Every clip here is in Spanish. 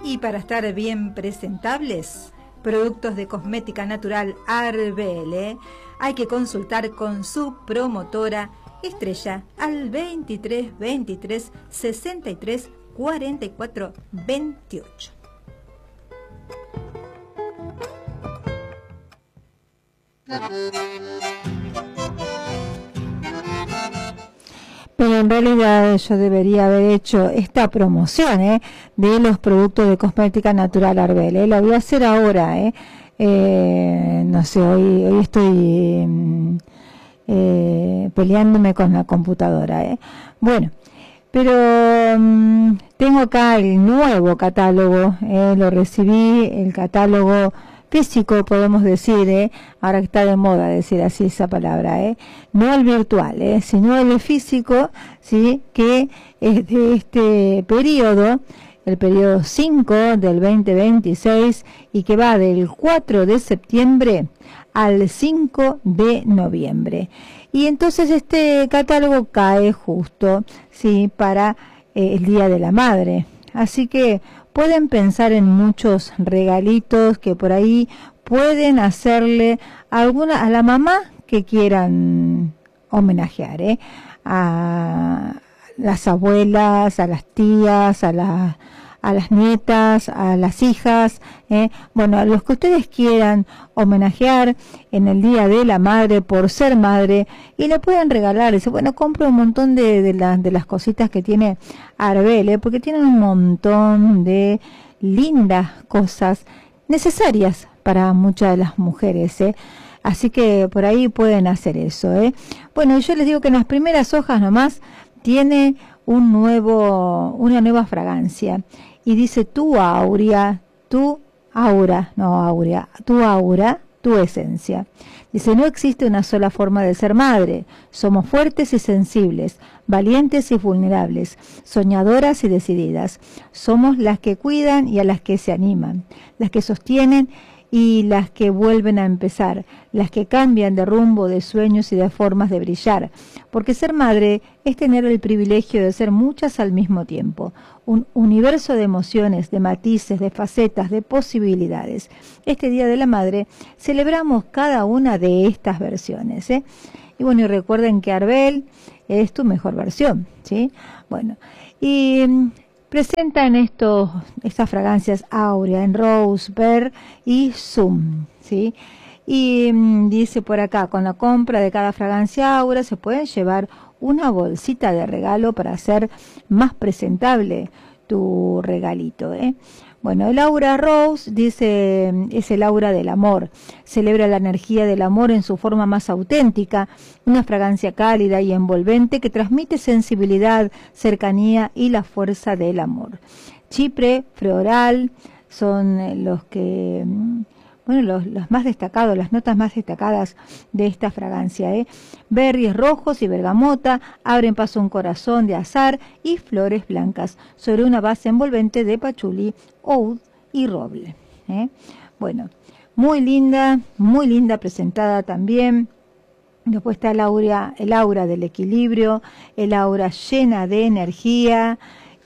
Y para estar bien presentables, productos de cosmética natural Arbel, hay que consultar con su promotora Estrella al 23 23 63 44 28. Pero en realidad yo debería haber hecho esta promoción de los productos de cosmética natural Arbel. Lo voy a hacer ahora. No sé, hoy estoy peleándome con la computadora. Bueno, pero tengo acá el nuevo catálogo. Lo recibí, el catálogo físico, podemos decir, ahora que está de moda decir así esa palabra, no el virtual, sino el físico, sí, que es de este periodo, el periodo 5 del 2026, y que va del 4 de septiembre al 5 de noviembre. Y entonces este catálogo cae justo, sí, para el Día de la Madre. Así que pueden pensar en muchos regalitos que por ahí pueden hacerle a la mamá que quieran homenajear, a las abuelas, a las tías, a las nietas, a las hijas, bueno, a los que ustedes quieran homenajear en el Día de la Madre por ser madre, y le pueden regalar. Dice, bueno, compro un montón de las cositas que tiene Arbel, porque tienen un montón de lindas cosas necesarias para muchas de las mujeres, así que por ahí pueden hacer eso, Bueno, yo les digo que en las primeras hojas nomás tiene una nueva fragancia, y dice tu aura, tu esencia. Dice, no existe una sola forma de ser madre. Somos fuertes y sensibles, valientes y vulnerables, soñadoras y decididas. Somos las que cuidan y a las que se animan, las que sostienen y las que vuelven a empezar, las que cambian de rumbo, de sueños y de formas de brillar. Porque ser madre es tener el privilegio de ser muchas al mismo tiempo. Un universo de emociones, de matices, de facetas, de posibilidades. Este Día de la Madre celebramos cada una de estas versiones, Y bueno, y recuerden que Arbel es tu mejor versión, ¿sí? Bueno, y presentan estas fragancias Aurea en Rose, Bear y Zoom, ¿sí? Y dice por acá, con la compra de cada fragancia Aura se pueden llevar una bolsita de regalo para hacer más presentable tu regalito, Bueno, el Aura Rose, dice, es el aura del amor. Celebra la energía del amor en su forma más auténtica, una fragancia cálida y envolvente que transmite sensibilidad, cercanía y la fuerza del amor. Chipre, floral, son los que, bueno, los más destacados, las notas más destacadas de esta fragancia, Berries rojos y bergamota abren paso a un corazón de azahar y flores blancas sobre una base envolvente de pachulí, oud y roble. Bueno, muy linda presentada también. Después está el aura del equilibrio, el aura llena de energía,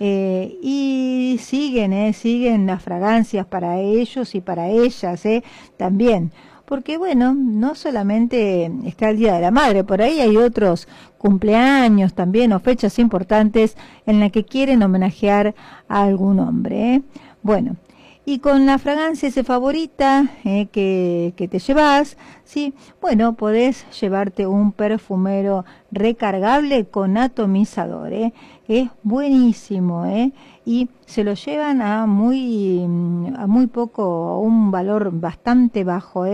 y siguen las fragancias para ellos y para ellas, también. Porque bueno, no solamente está el Día de la Madre, por ahí hay otros cumpleaños también o fechas importantes en las que quieren homenajear a algún hombre, Bueno, y con la fragancia ese favorita que te llevas, ¿sí? Bueno, podés llevarte un perfumero recargable con atomizador, es buenísimo, y se lo llevan a muy poco, a un valor bastante bajo,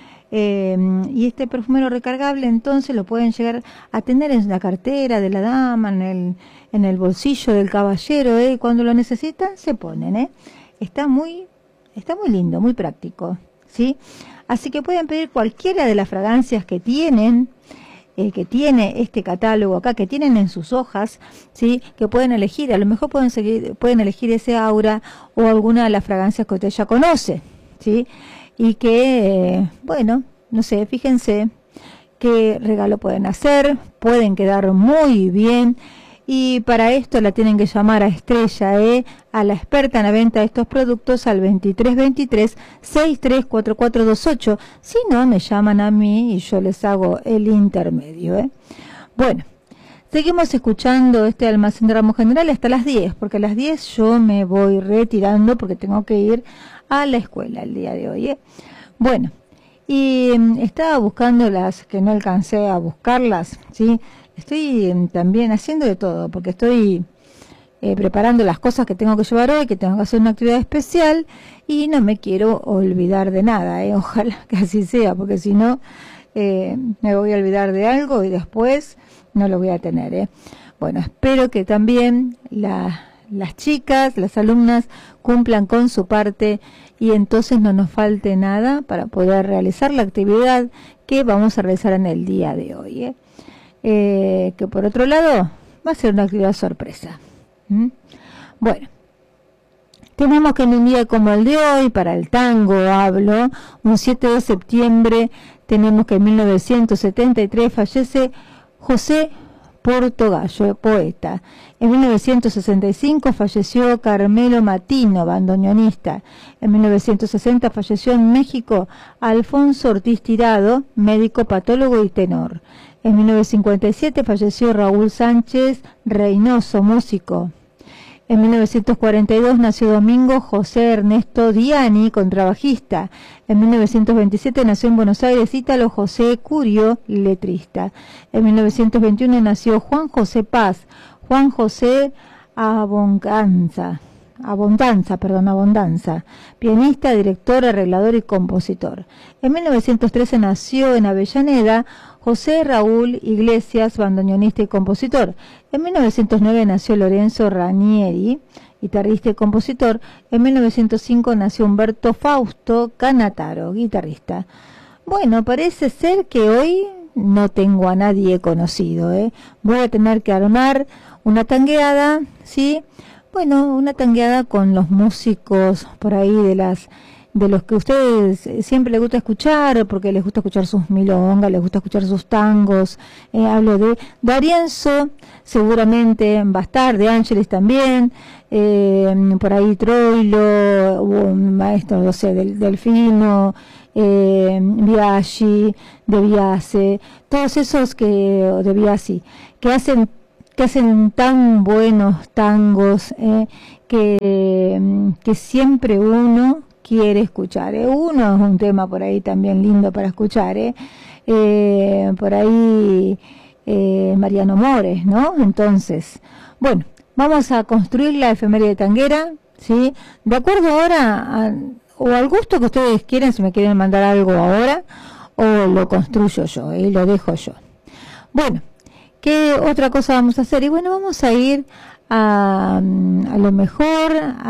y este perfumero recargable entonces lo pueden llegar a tener en la cartera de la dama, en el bolsillo del caballero, y cuando lo necesitan se ponen, Está muy lindo, muy práctico, ¿sí? Así que pueden pedir cualquiera de las fragancias que tienen, que tiene este catálogo acá, que tienen en sus hojas, ¿sí? Que pueden elegir, a lo mejor pueden elegir ese aura o alguna de las fragancias que usted ya conoce, ¿sí? Y que, bueno, no sé, fíjense qué regalo pueden hacer, pueden quedar muy bien. Y para esto la tienen que llamar a Estrella, a la experta en la venta de estos productos al 2323-634428. Si no, me llaman a mí y yo les hago el intermedio. Bueno, seguimos escuchando este almacén de ramo general hasta las 10, porque a las 10 yo me voy retirando porque tengo que ir a la escuela el día de hoy. Bueno, y estaba buscando las que no alcancé a buscarlas, ¿sí? Estoy también haciendo de todo, porque estoy preparando las cosas que tengo que llevar hoy, que tengo que hacer una actividad especial, y no me quiero olvidar de nada, ojalá que así sea, porque si no, me voy a olvidar de algo y después no lo voy a tener. Bueno, espero que también las chicas, las alumnas, cumplan con su parte y entonces no nos falte nada para poder realizar la actividad que vamos a realizar en el día de hoy. Que por otro lado va a ser una actividad sorpresa. Bueno, tenemos que en un día como el de hoy, para el tango hablo, un 7 de septiembre, tenemos que en 1973 fallece José Portogallo, poeta. En 1965 falleció Carmelo Matino, bandoneonista. En 1960 falleció en México Alfonso Ortiz Tirado, médico, patólogo y tenor. En 1957 falleció Raúl Sánchez Reynoso, músico. En 1942 nació Domingo José Ernesto Diani, contrabajista. En 1927 nació en Buenos Aires Ítalo José Curio, letrista. En 1921 nació Juan José Paz, Juan José Abondanza, pianista, director, arreglador y compositor. En 1913 nació en Avellaneda José Raúl Iglesias, bandoneonista y compositor. En 1909 nació Lorenzo Ranieri, guitarrista y compositor. En 1905 nació Humberto Fausto Canataro, guitarrista. Bueno, parece ser que hoy no tengo a nadie conocido. Voy a tener que armar una tangueada, ¿sí? Bueno, una tangueada con los músicos por ahí de los que a ustedes siempre les gusta escuchar, porque les gusta escuchar sus milongas, les gusta escuchar sus tangos. Hablo de D'Arienzo, seguramente va a estar, de Ángeles también, por ahí Troilo, un maestro, no sé, del Delfino, Biaggi, De Biase, todos esos de Biasi, que hacen tan buenos tangos, que siempre uno quiere escuchar. Uno es un tema por ahí también lindo para escuchar. Por ahí Mariano Mores, ¿no? Entonces, bueno, vamos a construir la efeméride tanguera, ¿sí? De acuerdo ahora o al gusto que ustedes quieren, si me quieren mandar algo ahora, o lo construyo yo y lo dejo yo. Bueno, ¿qué otra cosa vamos a hacer? Y bueno, vamos a ir a lo mejor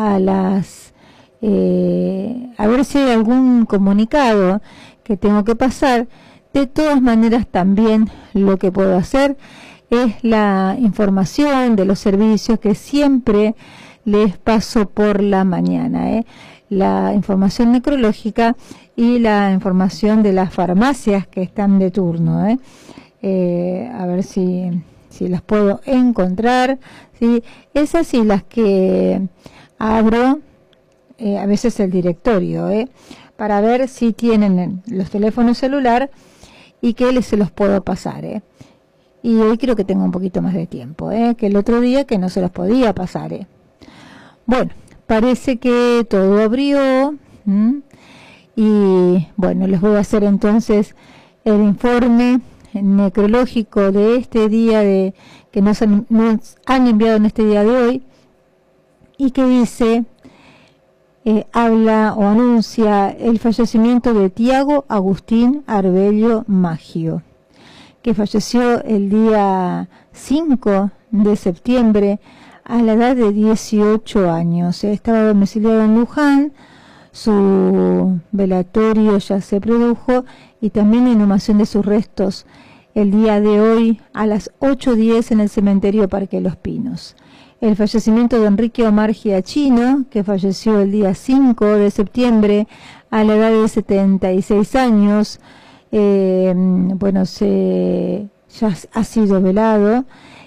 a ver si hay algún comunicado que tengo que pasar. De todas maneras, también lo que puedo hacer es la información de los servicios que siempre les paso por la mañana, la información necrológica y la información de las farmacias que están de turno, a ver si las puedo encontrar, ¿sí? Esas sí las que abro a veces el directorio, para ver si tienen los teléfonos celular y que se los puedo pasar, y hoy creo que tengo un poquito más de tiempo, que el otro día que no se los podía pasar, Bueno, parece que todo abrió, y bueno, les voy a hacer entonces el informe necrológico de este día que nos han enviado en este día de hoy, y que dice, habla o anuncia el fallecimiento de Tiago Agustín Arbello Maggio, que falleció el día 5 de septiembre a la edad de 18 años. Estaba domiciliado en Luján, su velatorio ya se produjo y también la inhumación de sus restos el día de hoy a las 8:10 en el cementerio Parque Los Pinos. El fallecimiento de Enrique Omar Giachino, que falleció el día 5 de septiembre a la edad de 76 años, bueno, ya ha sido velado,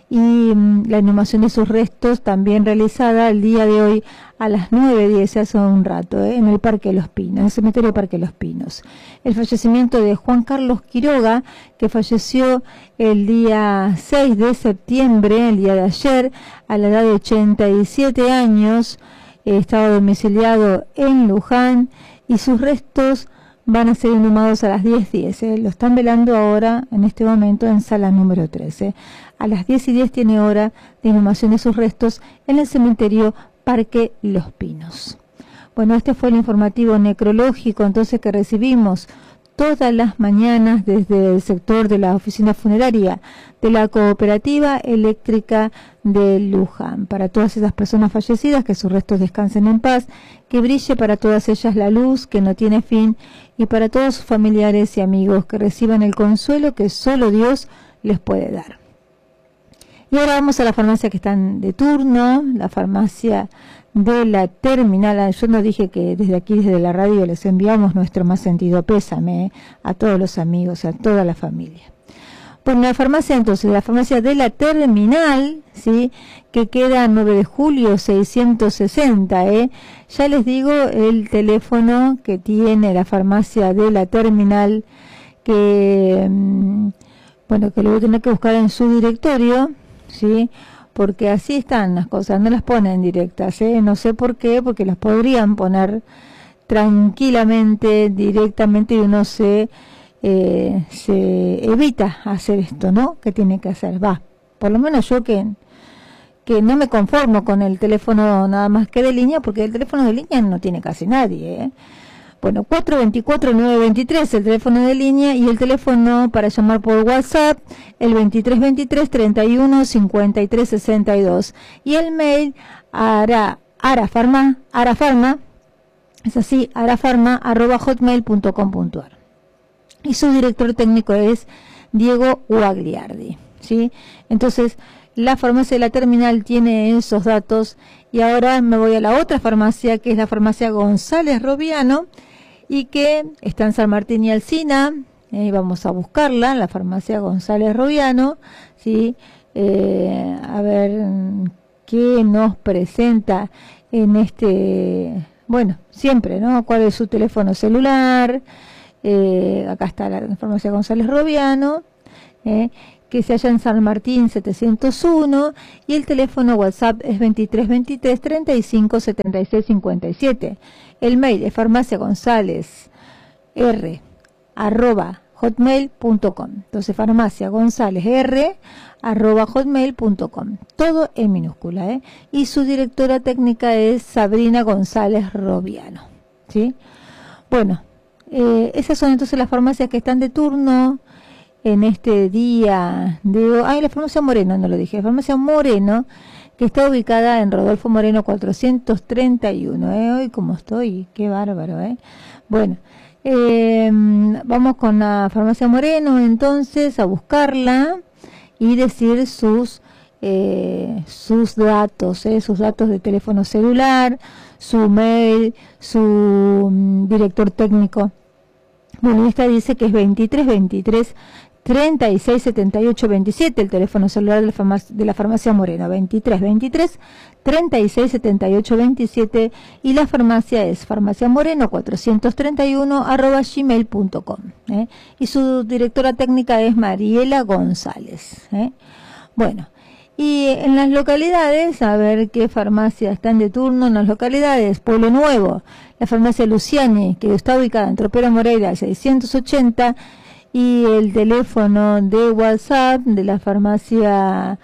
y la inhumación de sus restos también realizada el día de hoy a las 9:10, hace un rato, en el Parque de los Pinos, en el cementerio Parque de los Pinos. El fallecimiento de Juan Carlos Quiroga, que falleció el día 6 de septiembre, el día de ayer, a la edad de 87 años, estaba domiciliado en Luján, y sus restos van a ser inhumados a las 10:10. Lo están velando ahora, en este momento, en sala número 13. A las 10:10 tiene hora de inhumación de sus restos en el cementerio Parque Los Pinos. Bueno, este fue el informativo necrológico entonces que recibimos todas las mañanas desde el sector de la oficina funeraria de la Cooperativa Eléctrica de Luján. Para todas esas personas fallecidas, que sus restos descansen en paz, que brille para todas ellas la luz que no tiene fin, y para todos sus familiares y amigos que reciban el consuelo que solo Dios les puede dar. Y ahora vamos a la farmacia que están de turno, la farmacia de la terminal. Yo no dije que desde aquí, desde la radio, les enviamos nuestro más sentido pésame a todos los amigos, a toda la familia. Bueno, la farmacia entonces, la farmacia de la terminal, ¿sí?, que queda 9 de julio 660, ya les digo el teléfono que tiene la farmacia de la terminal, que, bueno, que lo voy a tener que buscar en su directorio, ¿sí?, porque así están las cosas, no las ponen directas, no sé por qué, porque las podrían poner tranquilamente, directamente, y uno se evita hacer esto, ¿no? ¿Qué tiene que hacer? Por lo menos yo que no me conformo con el teléfono nada más que de línea, porque el teléfono de línea no tiene casi nadie, Bueno, 424-923, el teléfono de línea, y el teléfono para llamar por WhatsApp, el 2323-31-53-62. Y el mail, arafarma, es así, arafarma@hotmail.com.ar. Y su director técnico es Diego Guagliardi, ¿sí? Entonces, la farmacia de la terminal tiene esos datos, y ahora me voy a la otra farmacia, que es la farmacia González Robiano, y que está en San Martín y Alsina. Vamos a buscarla, la farmacia González Robiano, ¿sí? A ver qué nos presenta en este, bueno, siempre, ¿no? ¿Cuál es su teléfono celular? Acá está la farmacia González Robiano, que se halla en San Martín 701, y el teléfono WhatsApp es 2323-357657. El mail es farmaciagonzalesr@hotmail.com. Entonces, farmaciagonzalesr@hotmail.com. Todo en minúscula, Y su directora técnica es Sabrina González Robiano, ¿sí? Bueno, esas son entonces las farmacias que están de turno en este día de... la farmacia Moreno, no lo dije, la farmacia Moreno, que está ubicada en Rodolfo Moreno 431, Hoy como estoy, qué bárbaro, Bueno, vamos con la farmacia Moreno entonces a buscarla y decir sus datos, sus datos de teléfono celular, su mail, su director técnico. Bueno, esta dice que es 2323-367827, el teléfono celular de la farmacia Moreno, 2323-367827, y la farmacia es farmaciamoreno 431 @gmail.com, y su directora técnica es Mariela González, Bueno, y en las localidades, a ver qué farmacias están de turno en las localidades. Pueblo Nuevo, la farmacia Luciani, que está ubicada en Tropero Moreira 680, y el teléfono de WhatsApp de la farmacia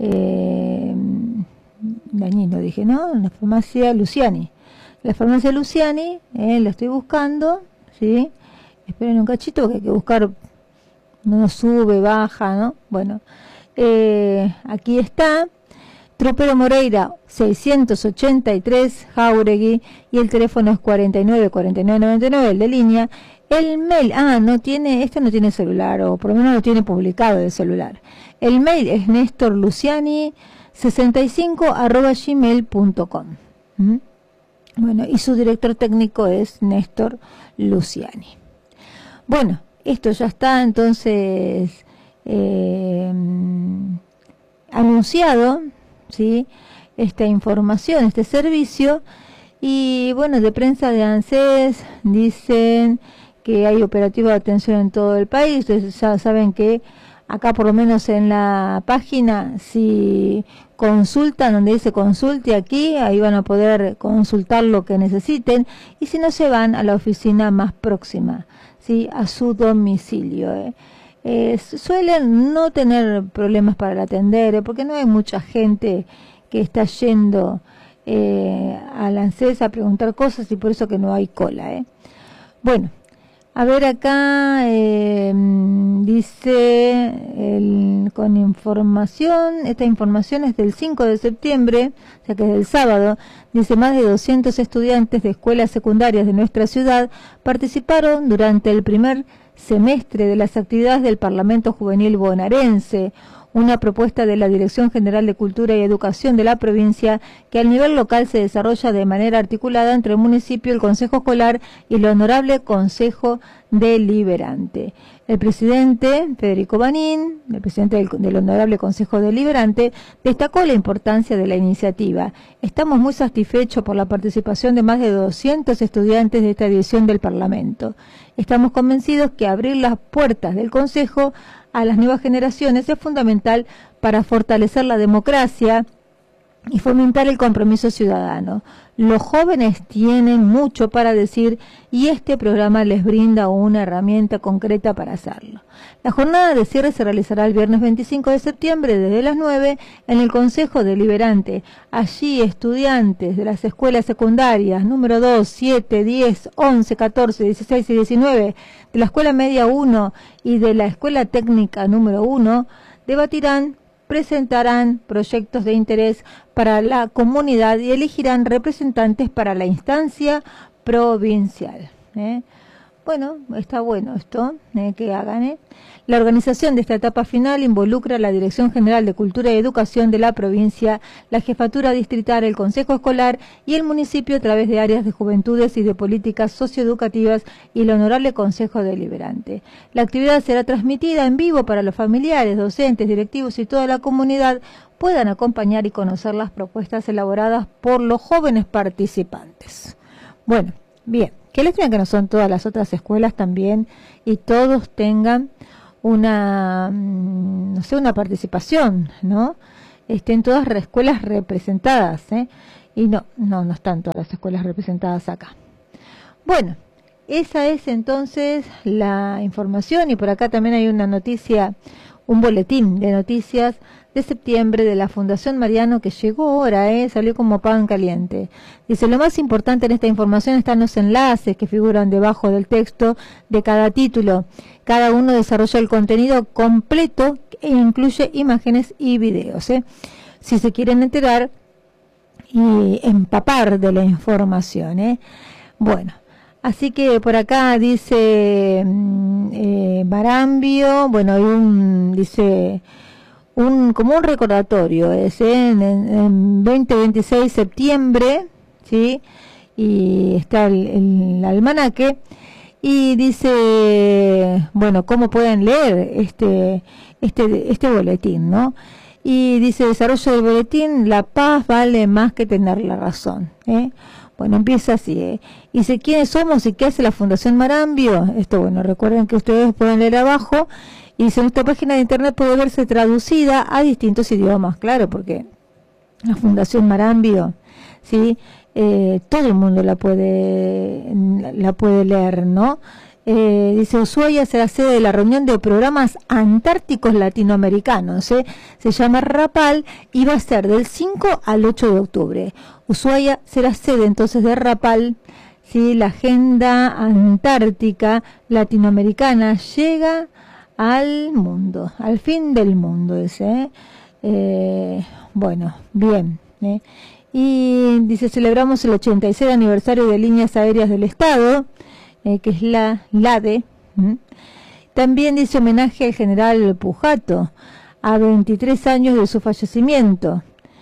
Dañino, dije, ¿no? La farmacia Luciani. La farmacia Luciani, la estoy buscando, ¿sí? Esperen un cachito porque hay que buscar, no sube, baja, ¿no? Bueno, aquí está, Tropero Moreira 683, Jauregui, y el teléfono es 49-49-99, el de línea. El mail, no tiene, este no tiene celular, o por lo menos no tiene publicado de celular. El mail es nestorluciani65@gmail.com. Bueno, y su director técnico es Néstor Luciani. Bueno, esto ya está, entonces anunciado, ¿sí?, esta información, este servicio. Y bueno, de prensa de ANSES dicen que hay operativos de atención en todo el país. Entonces ya saben que acá, por lo menos en la página, si consultan, donde dice consulte aquí, ahí van a poder consultar lo que necesiten, y si no, se van a la oficina más próxima, ¿sí?, a su domicilio. Suelen no tener problemas para atender, porque no hay mucha gente que está yendo a la ANSES a preguntar cosas, y por eso que no hay cola. Bueno, a ver acá, dice con información, esta información es del 5 de septiembre, o sea que es del sábado. Dice: más de 200 estudiantes de escuelas secundarias de nuestra ciudad participaron durante el primer semestre de las actividades del Parlamento Juvenil Bonaerense, una propuesta de la Dirección General de Cultura y Educación de la provincia que al nivel local se desarrolla de manera articulada entre el municipio, el Consejo Escolar y el Honorable Consejo Deliberante. El presidente Federico Banín, el presidente del Honorable Consejo Deliberante, destacó la importancia de la iniciativa. Estamos muy satisfechos por la participación de más de 200 estudiantes de esta edición del Parlamento. Estamos convencidos que abrir las puertas del Consejo a las nuevas generaciones es fundamental para fortalecer la democracia y fomentar el compromiso ciudadano. Los jóvenes tienen mucho para decir y este programa les brinda una herramienta concreta para hacerlo. La jornada de cierre se realizará el viernes 25 de septiembre desde las 9 en el Consejo Deliberante. Allí estudiantes de las escuelas secundarias número 2, 7, 10, 11, 14, 16 y 19, de la Escuela Media 1 y de la Escuela Técnica número 1, debatirán, presentarán proyectos de interés para la comunidad y elegirán representantes para la instancia provincial. Bueno, está bueno esto, que hagan. La organización de esta etapa final involucra a la Dirección General de Cultura y Educación de la provincia, la Jefatura Distrital, el Consejo Escolar y el municipio a través de áreas de juventudes y de políticas socioeducativas y el Honorable Consejo Deliberante. La actividad será transmitida en vivo para los familiares, docentes, directivos y toda la comunidad puedan acompañar y conocer las propuestas elaboradas por los jóvenes participantes. Bueno, bien, que les digan que no son todas las otras escuelas también y todos tengan una, no sé, una participación, ¿no? Estén todas las escuelas representadas, y no están todas las escuelas representadas acá. Bueno, esa es entonces la información, y por acá también hay una noticia, un boletín de noticias de septiembre de la Fundación Mariano que llegó ahora, salió como pan caliente. Dice: lo más importante en esta información están los enlaces que figuran debajo del texto de cada título. Cada uno desarrolla el contenido completo e incluye imágenes y videos. Si se quieren enterar y empapar de la información. Bueno, así que por acá dice Marambio, bueno, hay dice como un recordatorio, en 20-26 de septiembre, ¿sí? Y está el almanaque, y dice, bueno, cómo pueden leer este boletín, ¿no? Y dice: desarrollo del boletín, la paz vale más que tener la razón, Bueno, empieza así, Y dice: ¿quiénes somos y qué hace la Fundación Marambio? Esto, bueno, recuerden que ustedes pueden leer abajo. Y dice: nuestra página de internet puede verse traducida a distintos idiomas, claro, porque la Fundación Marambio, ¿sí? Todo el mundo la puede leer, ¿no? Dice: Ushuaia será sede de la reunión de programas antárticos latinoamericanos, se llama RAPAL y va a ser del 5 al 8 de octubre. Ushuaia será sede entonces de RAPAL, ¿sí? La agenda antártica latinoamericana llega al mundo, al fin del mundo, bueno, bien, y dice: celebramos el 86 aniversario de Líneas Aéreas del Estado, que es la LADE. También dice: homenaje al general Pujato, a 23 años de su fallecimiento.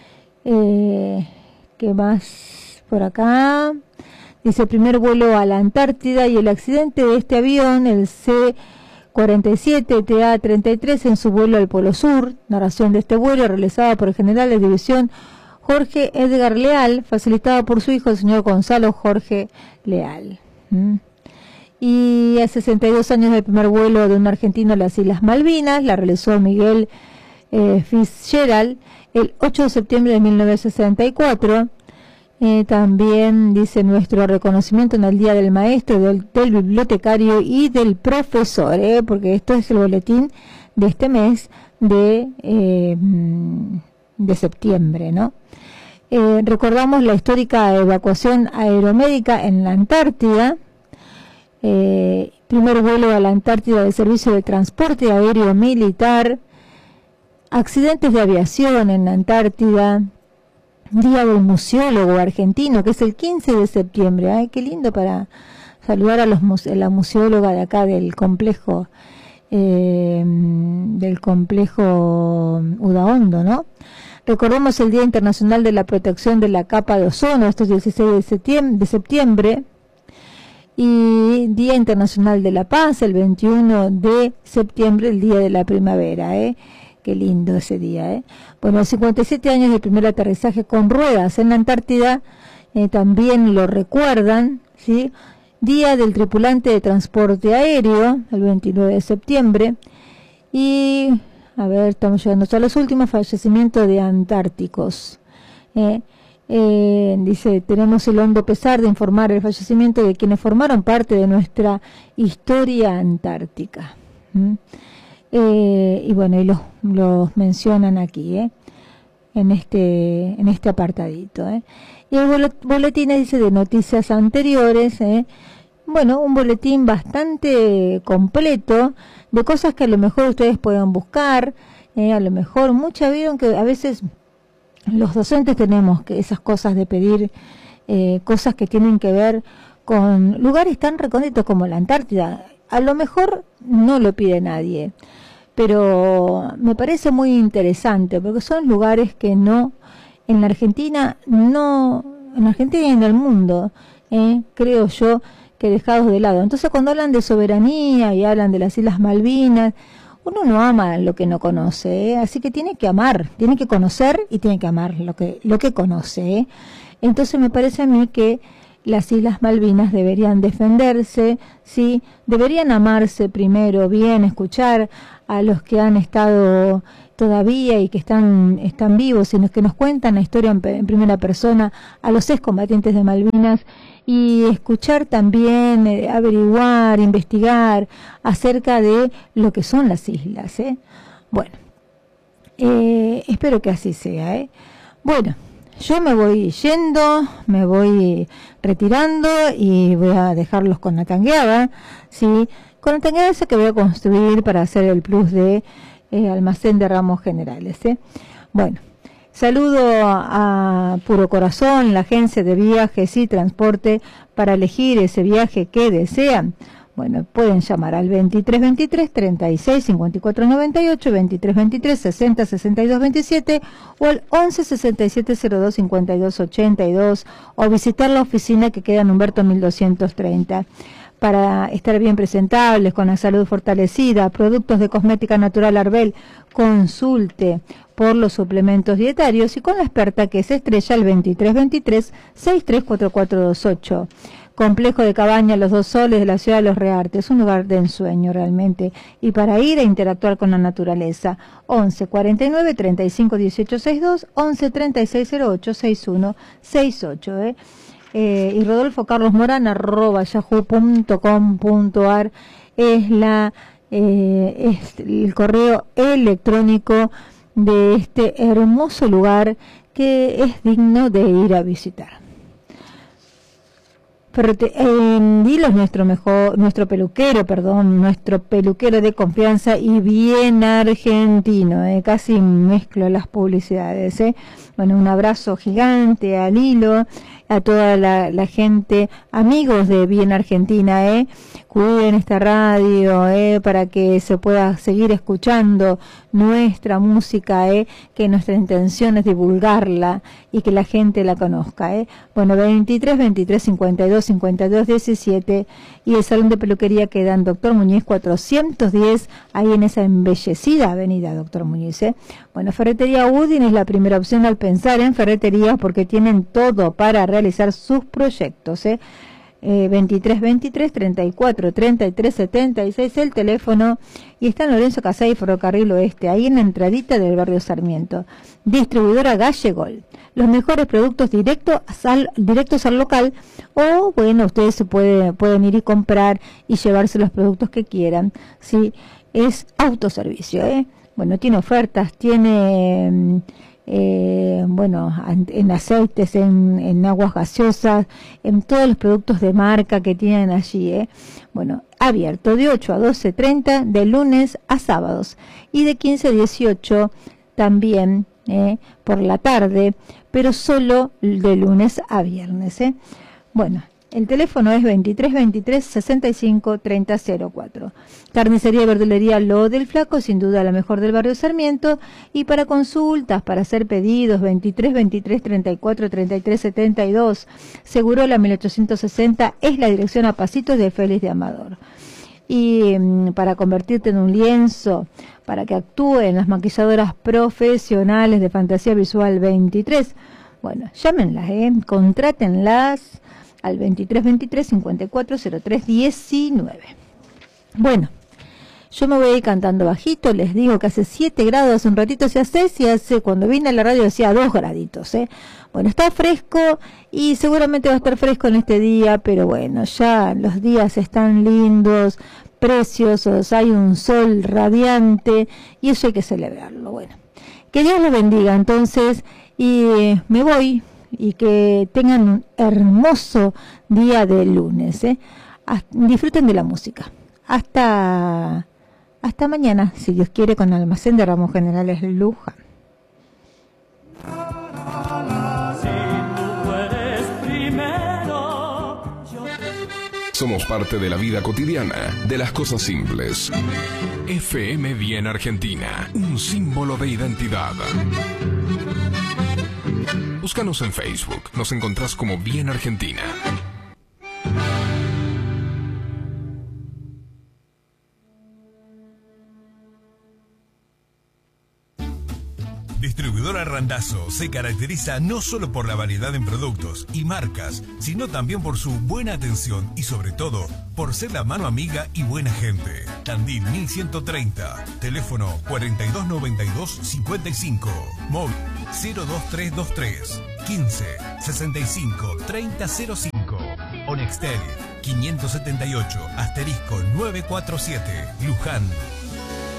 ¿Qué más por acá? Dice: primer vuelo a la Antártida y el accidente de este avión, el 47 TA-33 en su vuelo al Polo Sur. Narración de este vuelo realizada por el general de división Jorge Edgar Leal, facilitada por su hijo, el señor Gonzalo Jorge Leal. Y a 62 años del primer vuelo de un argentino a las Islas Malvinas, la realizó Miguel Fitzgerald el 8 de septiembre de 1964. También dice nuestro reconocimiento en el Día del Maestro, del bibliotecario y del profesor, porque esto es el boletín de este mes de septiembre, ¿no? Recordamos la histórica evacuación aeromédica en la Antártida. Primer vuelo a la Antártida del Servicio de Transporte Aéreo Militar. Accidentes de aviación en la Antártida. Día del Museólogo Argentino, que es el 15 de septiembre. Ay, qué lindo para saludar a la museóloga de acá del complejo Udaondo, ¿no? Recordemos el Día Internacional de la Protección de la Capa de Ozono, esto es el 16 de septiembre. Y Día Internacional de la Paz, el 21 de septiembre, el Día de la Primavera, Qué lindo ese día, Bueno, 57 años del primer aterrizaje con ruedas en la Antártida, también lo recuerdan, ¿sí? Día del Tripulante de Transporte Aéreo, el 29 de septiembre. Y, a ver, estamos llegando a los últimos fallecimientos de antárticos. Dice, tenemos el hondo pesar de informar el fallecimiento de quienes formaron parte de nuestra historia antártica. Y bueno, y los mencionan aquí, en este apartadito, Y el boletín dice de noticias anteriores, bueno, un boletín bastante completo de cosas que a lo mejor ustedes puedan buscar, a lo mejor vieron que a veces los docentes tenemos que esas cosas de pedir cosas que tienen que ver con lugares tan recónditos como la Antártida. A lo mejor no lo pide nadie, pero me parece muy interesante porque son lugares que en la Argentina y en el mundo, creo yo, que dejados de lado. Entonces cuando hablan de soberanía y hablan de las Islas Malvinas, uno no ama lo que no conoce, así que tiene que amar, tiene que conocer y tiene que amar lo que conoce. Entonces me parece a mí que las Islas Malvinas deberían defenderse, ¿sí? Deberían amarse primero, bien, escuchar a los que han estado todavía y que están vivos, sino que nos cuentan la historia en primera persona, a los excombatientes de Malvinas, y escuchar también, averiguar, investigar acerca de lo que son las islas, Bueno, espero que así sea, Bueno, yo me voy yendo, me voy retirando y voy a dejarlos con la tangueada, ¿sí? Con la tangueada esa que voy a construir para hacer el plus de almacén de ramos generales, Bueno, saludo a Puro Corazón, la agencia de viajes y transporte para elegir ese viaje que desean. Bueno, pueden llamar al 2323 36 54 98, 2323 60 62 27 o al 11 67 02 52 82 o visitar la oficina que queda en Humberto 1230. Para estar bien presentables, con la salud fortalecida, productos de cosmética natural Arbel, consulte por los suplementos dietarios y con la experta que es Estrella al 2323 634428. Complejo de Cabaña Los Dos Soles de la ciudad de Los Reartes, un lugar de ensueño realmente, y para ir a interactuar con la naturaleza. 11 49 35 18 62, 11 36 08 61 68, y Rodolfo Carlos Morán @yahoo.com.ar es el correo electrónico de este hermoso lugar que es digno de ir a visitar. Dilo es nuestro peluquero de confianza y bien argentino, casi mezclo las publicidades, Bueno, un abrazo gigante a Lilo a toda la gente, amigos de Bien Argentina, cuiden esta radio, para que se pueda seguir escuchando nuestra música, que nuestra intención es divulgarla y que la gente la conozca, Bueno, 23 23 52 52 17 y el salón de peluquería queda en Doctor Muñiz 410, ahí en esa embellecida avenida Doctor Muñiz, Bueno, Ferretería Udin es la primera opción al pensar en ferreterías porque tienen todo para realizar sus proyectos, 23 23 34 33 76 el teléfono, y está en Lorenzo Casay, Ferrocarril Oeste, ahí en la entradita del barrio Sarmiento. Distribuidora Gallegol, los mejores productos directos al local, o bueno, ustedes pueden ir y comprar y llevarse los productos que quieran, ¿sí? Es autoservicio, Bueno, tiene ofertas, tiene en aceites, en aguas gaseosas, en todos los productos de marca que tienen allí, Bueno, abierto de 8 a 12:30 de lunes a sábados y de 15 a 18 también por la tarde, pero solo de lunes a viernes, Bueno, el teléfono es 23 23 65 30 04. Carnicería y verdulería Lo del Flaco, sin duda la mejor del barrio Sarmiento. Y para consultas, para hacer pedidos, 23 23 34 33 72. Segurola 1860 es la dirección a pasitos de Félix de Amador. Y para convertirte en un lienzo, para que actúen las maquilladoras profesionales de Fantasía Visual 23. Bueno, llámenlas, contrátenlas al 23 23 54 03 19. Bueno, yo me voy a ir cantando bajito, les digo que hace 7 grados, hace un ratito hacía 6 y cuando vine a la radio hacía 2 graditos, Bueno, está fresco y seguramente va a estar fresco en este día, pero bueno, ya los días están lindos, preciosos, hay un sol radiante y eso hay que celebrarlo. Bueno, que Dios los bendiga entonces, y me voy. Y que tengan un hermoso día de lunes, disfruten de la música. Hasta mañana, si Dios quiere, con Almacén de Ramos Generales Luján. Somos parte de la vida cotidiana, de las cosas simples. FM Bien Argentina, un símbolo de identidad. Búscanos en Facebook, nos encontrás como Bien Argentina. Distribuidora Randazzo se caracteriza no solo por la variedad en productos y marcas, sino también por su buena atención y sobre todo por ser la mano amiga y buena gente. Tandil 1130, teléfono 4292-55, móvil 02323 15 65 3005, Onextel 578 *947, Luján.